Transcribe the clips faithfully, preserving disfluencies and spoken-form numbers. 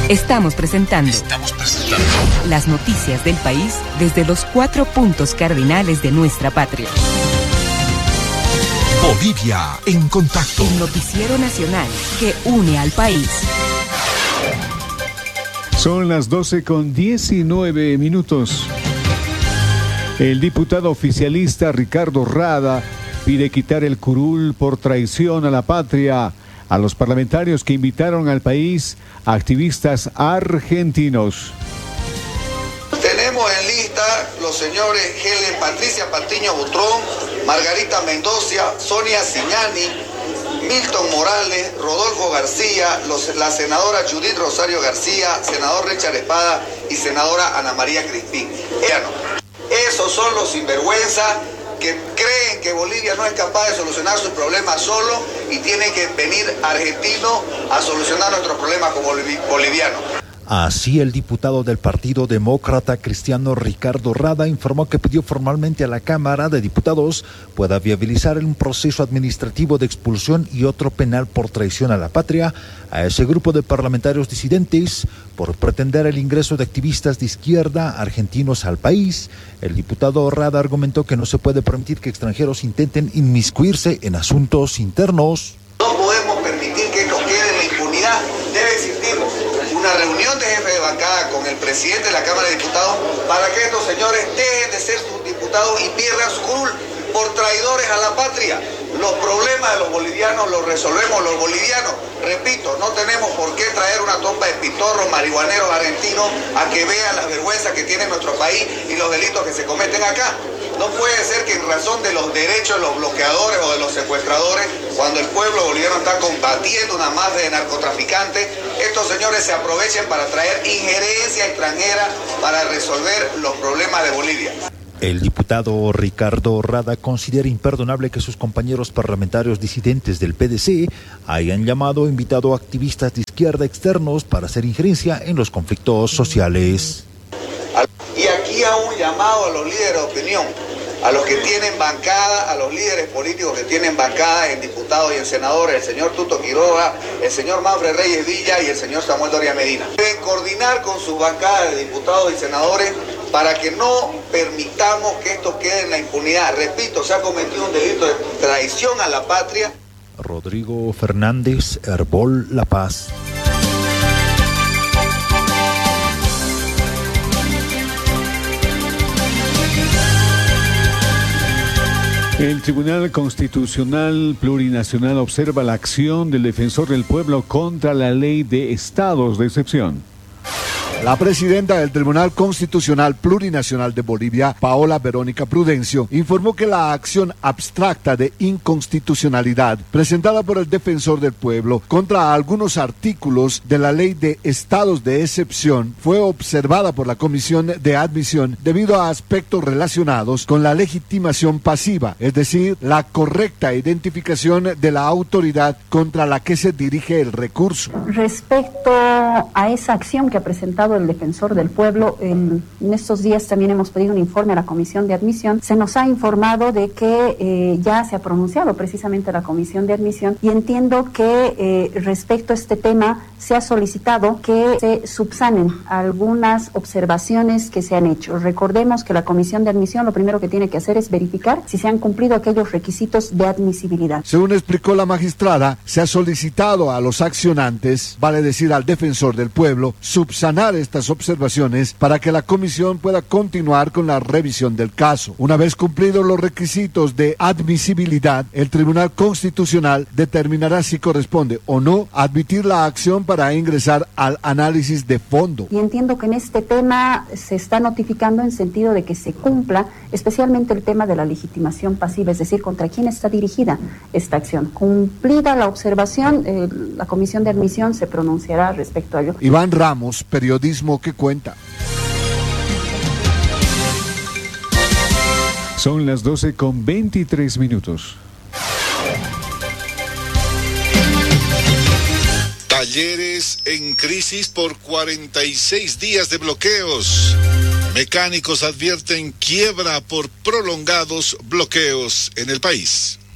Estamos presentando, Estamos presentando las noticias del país desde los cuatro puntos cardinales de nuestra patria. Bolivia en contacto. El noticiero nacional que une al país. Son las doce con diecinueve minutos. El diputado oficialista Ricardo Rada pide quitar el curul por traición a la patria a los parlamentarios que invitaron al país a activistas argentinos. Tenemos en lista los señores Helen Patricia Patiño Butrón, Margarita Mendoza, Sonia Signani, Milton Morales, Rodolfo García, los, la senadora Judith Rosario García, senador Richard Espada y senadora Ana María Crispín. Esos son los sinvergüenzas que creen que Bolivia no es capaz de solucionar sus problemas solo y tienen que venir argentinos a solucionar nuestros problemas como bolivianos. Así, el diputado del Partido Demócrata Cristiano Ricardo Rada informó que pidió formalmente a la Cámara de Diputados pueda viabilizar un proceso administrativo de expulsión y otro penal por traición a la patria a ese grupo de parlamentarios disidentes por pretender el ingreso de activistas de izquierda argentinos al país. El diputado Rada argumentó que no se puede permitir que extranjeros intenten inmiscuirse en asuntos internos. No podemos permitir que esto quede en la impunidad. Debe existir una reunión de jefe de bancada con el presidente de la Cámara de Diputados para que estos señores dejen de ser sus diputados y pierdan su curul por traidores a la patria. Los problemas de los bolivianos los resolvemos los bolivianos. Repito, no tenemos por qué traer una tropa de pitorros marihuaneros argentinos a que vean las vergüenzas que tiene nuestro país y los delitos que se cometen acá. No puede ser que en razón de los derechos de los bloqueadores o de los secuestradores, cuando el pueblo boliviano está combatiendo una masa de narcotraficantes, estos señores se aprovechen para traer injerencia extranjera para resolver los problemas de Bolivia. El diputado Ricardo Rada considera imperdonable que sus compañeros parlamentarios disidentes del P D C hayan llamado o invitado a activistas de izquierda externos para hacer injerencia en los conflictos sociales. Y aquí hago un llamado a los líderes de opinión, a los que tienen bancada, a los líderes políticos que tienen bancada en diputados y en senadores, el señor Tuto Quiroga, el señor Manfred Reyes Villa y el señor Samuel Doria Medina. Deben coordinar con sus bancadas de diputados y senadores para que no permitamos que esto quede en la impunidad. Repito, se ha cometido un delito de traición a la patria. Rodrigo Fernández, Herbol La Paz. El Tribunal Constitucional Plurinacional observa la acción del Defensor del Pueblo contra la Ley de Estados de Excepción. La presidenta del Tribunal Constitucional Plurinacional de Bolivia, Paola Verónica Prudencio, informó que la acción abstracta de inconstitucionalidad presentada por el Defensor del Pueblo contra algunos artículos de la Ley de Estados de Excepción fue observada por la Comisión de Admisión debido a aspectos relacionados con la legitimación pasiva, es decir, la correcta identificación de la autoridad contra la que se dirige el recurso. Respecto a esa acción que ha presentado el Defensor del Pueblo, en, en estos días también hemos pedido un informe a la Comisión de Admisión. Se nos ha informado de que eh, ya se ha pronunciado precisamente la Comisión de Admisión y entiendo que eh, respecto a este tema se ha solicitado que se subsanen algunas observaciones que se han hecho. Recordemos que la Comisión de Admisión lo primero que tiene que hacer es verificar si se han cumplido aquellos requisitos de admisibilidad. Según explicó la magistrada, se ha solicitado a los accionantes, vale decir al Defensor del Pueblo, subsanar estas observaciones para que la comisión pueda continuar con la revisión del caso. Una vez cumplidos los requisitos de admisibilidad, el Tribunal Constitucional determinará si corresponde o no admitir la acción para ingresar al análisis de fondo. Y entiendo que en este tema se está notificando en sentido de que se cumpla especialmente el tema de la legitimación pasiva, es decir, contra quién está dirigida esta acción. Cumplida la observación, eh, la Comisión de Admisión se pronunciará respecto a ello. Iván Ramos, periodismo que cuenta. Son las doce con veintitrés minutos. Talleres en crisis por cuarenta y seis días de bloqueos. Mecánicos advierten quiebra por prolongados bloqueos en el país.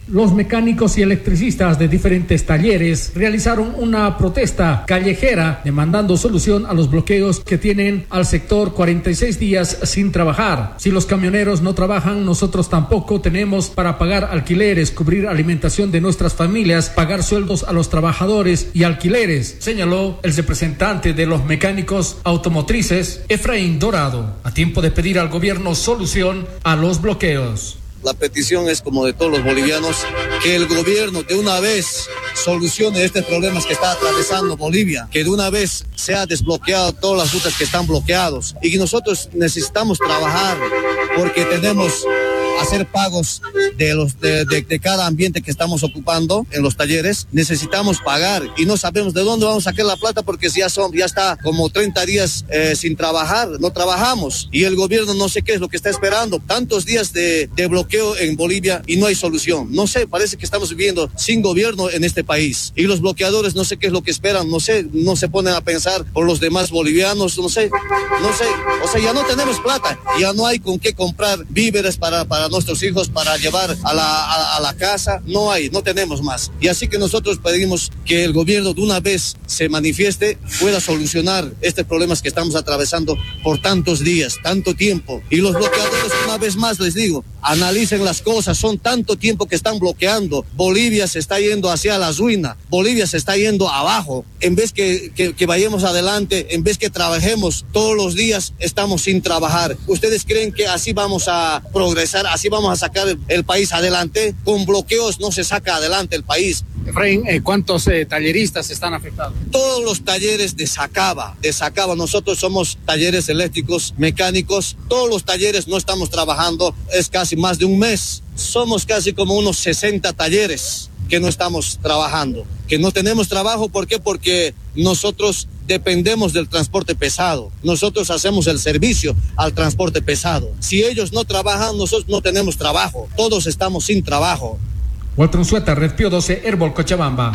Los mecánicos y electricistas de diferentes talleres realizaron una protesta callejera demandando solución a los bloqueos que tienen al sector cuarenta y seis días sin trabajar. Si los camioneros no trabajan, nosotros tampoco tenemos para pagar alquileres, cubrir alimentación de nuestras familias, pagar sueldos a los trabajadores y alquileres, señaló el representante de los mecánicos automotrices, Efraín Dorado, a tiempo de pedir al gobierno solución a los bloqueos. La petición es, como de todos los bolivianos, que el gobierno de una vez solucione estos problemas que está atravesando Bolivia, que de una vez sea desbloqueado todas las rutas que están bloqueados y que nosotros necesitamos trabajar porque tenemos hacer pagos de los de, de, de cada ambiente que estamos ocupando en los talleres. Necesitamos pagar y no sabemos de dónde vamos a sacar la plata porque ya son ya está como treinta días eh, sin trabajar, no trabajamos y el gobierno no sé qué es lo que está esperando. Tantos días de, de bloqueo en Bolivia y no hay solución. No sé, parece que estamos viviendo sin gobierno en este país y los bloqueadores no sé qué es lo que esperan, no sé, no se ponen a pensar por los demás bolivianos, no sé, no sé, o sea, ya no tenemos plata, ya no hay con qué comprar víveres para, para nuestros hijos, para llevar a la, a, a la casa, no hay, no tenemos más. Y así que nosotros pedimos que el gobierno de una vez se manifieste, pueda solucionar estos problemas que estamos atravesando por tantos días, tanto tiempo. Y los bloqueadores, una vez más les digo, analicen las cosas, son tanto tiempo que están bloqueando. Bolivia se está yendo hacia la ruina, Bolivia se está yendo abajo. En vez que, que, que vayamos adelante, en vez que trabajemos todos los días, estamos sin trabajar. ¿Ustedes creen que así vamos a progresar, así vamos a sacar el, el país adelante? Con bloqueos no se saca adelante el país. Efraín, eh, ¿cuántos eh, talleristas están afectados? Todos los talleres de Sacaba, de Sacaba, nosotros somos talleres eléctricos, mecánicos, todos los talleres no estamos trabajando, es casi más de un mes, somos casi como unos sesenta talleres que no estamos trabajando, que no tenemos trabajo. ¿Por qué? Porque nosotros dependemos del transporte pesado, nosotros hacemos el servicio al transporte pesado. Si ellos no trabajan, nosotros no tenemos trabajo, todos estamos sin trabajo. Walter Unzueta, Red Pío doce, Herbol, Cochabamba.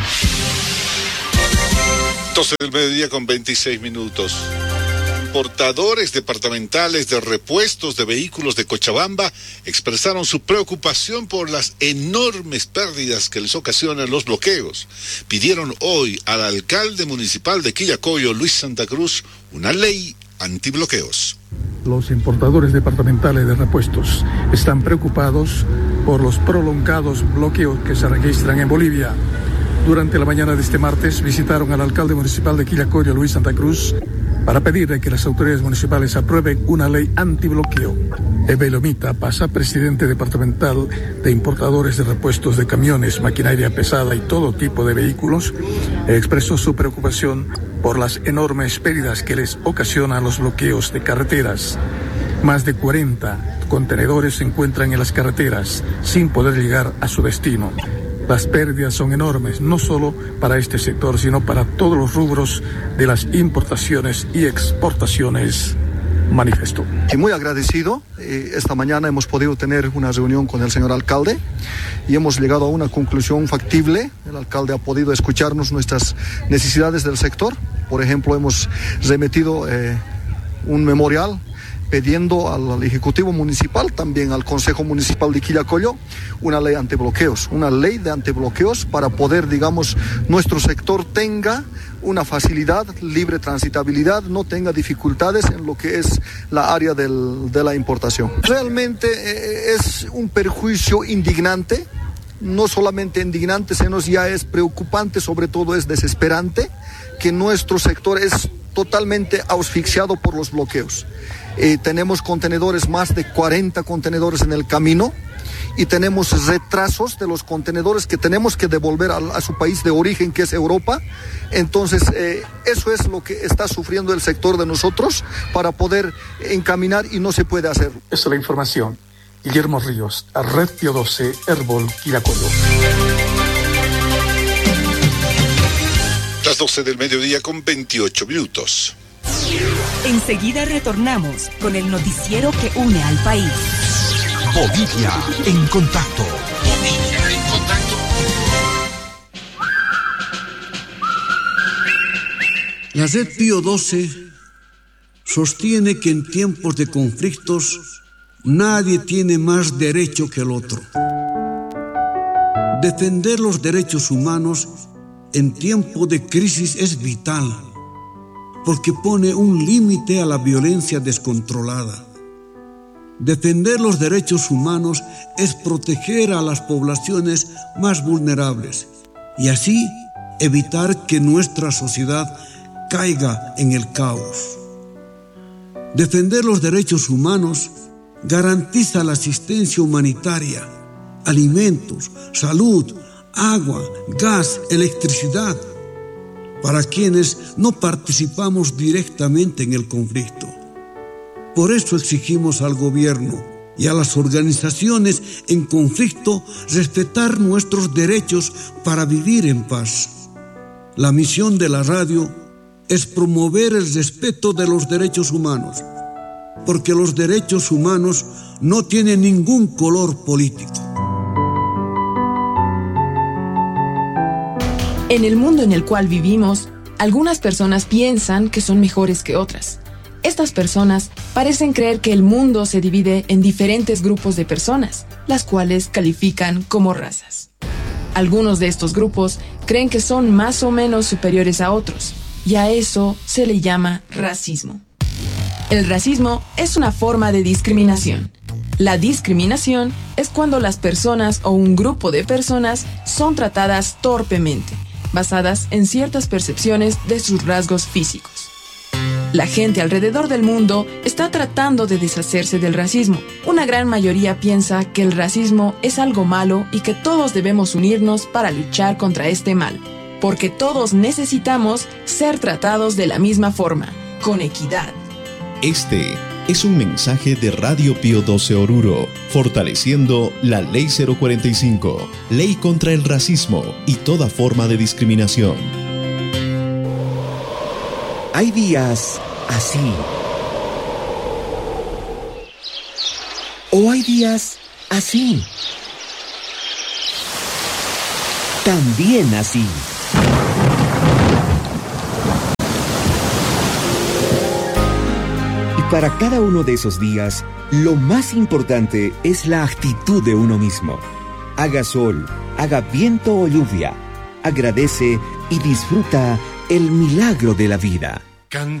doce del mediodía con veintiséis minutos. Importadores departamentales de repuestos de vehículos de Cochabamba expresaron su preocupación por las enormes pérdidas que les ocasionan los bloqueos. Pidieron hoy al alcalde municipal de Quillacollo, Luis Santa Cruz, una ley antibloqueos. Los importadores departamentales de repuestos están preocupados por los prolongados bloqueos que se registran en Bolivia. Durante la mañana de este martes visitaron al alcalde municipal de Quillacollo, Luis Santa Cruz, para pedirle que las autoridades municipales aprueben una ley antibloqueo. Evelio Mita Pasa, presidente departamental de importadores de repuestos de camiones, maquinaria pesada y todo tipo de vehículos, expresó su preocupación por las enormes pérdidas que les ocasionan los bloqueos de carreteras. Más de cuarenta contenedores se encuentran en las carreteras sin poder llegar a su destino. Las pérdidas son enormes, no solo para este sector, sino para todos los rubros de las importaciones y exportaciones, manifestó. Y muy agradecido, eh, esta mañana hemos podido tener una reunión con el señor alcalde y hemos llegado a una conclusión factible. El alcalde ha podido escucharnos nuestras necesidades del sector. Por ejemplo, hemos remitido eh, un memorial pidiendo al Ejecutivo Municipal, también al Consejo Municipal de Quillacollo, una ley antibloqueos, una ley de antibloqueos para poder, digamos, nuestro sector tenga una facilidad, libre transitabilidad, no tenga dificultades en lo que es la área del, de la importación. Realmente eh, es un perjuicio indignante, no solamente indignante, sino ya es preocupante, sobre todo es desesperante, que nuestro sector es totalmente asfixiado por los bloqueos. Eh, tenemos contenedores, más de cuarenta contenedores en el camino y tenemos retrasos de los contenedores que tenemos que devolver a, a su país de origen, que es Europa. Entonces, eh, eso es lo que está sufriendo el sector de nosotros para poder encaminar y no se puede hacer. Esa es la información. Guillermo Ríos, Red Pío doce, Herbol, Quillacollo. Las doce del mediodía con veintiocho minutos. Enseguida retornamos con el noticiero que une al país. Bolivia en contacto. Bolivia en contacto. La Red Pío doce sostiene que en tiempos de conflictos nadie tiene más derecho que el otro. Defender los derechos humanos en tiempo de crisis es vital, porque pone un límite a la violencia descontrolada. Defender los derechos humanos es proteger a las poblaciones más vulnerables y así evitar que nuestra sociedad caiga en el caos. Defender los derechos humanos garantiza la asistencia humanitaria, alimentos, salud, agua, gas, electricidad, para quienes no participamos directamente en el conflicto. Por eso exigimos al gobierno y a las organizaciones en conflicto respetar nuestros derechos para vivir en paz. La misión de la radio es promover el respeto de los derechos humanos, porque los derechos humanos no tienen ningún color político. En el mundo en el cual vivimos, algunas personas piensan que son mejores que otras. Estas personas parecen creer que el mundo se divide en diferentes grupos de personas, las cuales califican como razas. Algunos de estos grupos creen que son más o menos superiores a otros, y a eso se le llama racismo. El racismo es una forma de discriminación. La discriminación es cuando las personas o un grupo de personas son tratadas torpemente, basadas en ciertas percepciones de sus rasgos físicos. La gente alrededor del mundo está tratando de deshacerse del racismo. Una gran mayoría piensa que el racismo es algo malo y que todos debemos unirnos para luchar contra este mal, porque todos necesitamos ser tratados de la misma forma, con equidad. Este es un mensaje de Radio Pío doce Oruro, fortaleciendo la Ley cero cuarenta y cinco, Ley contra el Racismo y toda forma de discriminación. Hay días así. O hay días así. También así. Y para cada uno de esos días, lo más importante es la actitud de uno mismo. Haga sol, haga viento o lluvia, agradece y disfruta el milagro de la vida.